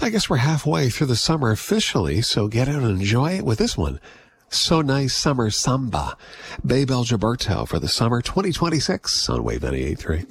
I guess we're halfway through the summer officially, so get out and enjoy it with this one. So Nice Summer Samba. Babe El Gilberto for the summer 2026 on Wave 98.3.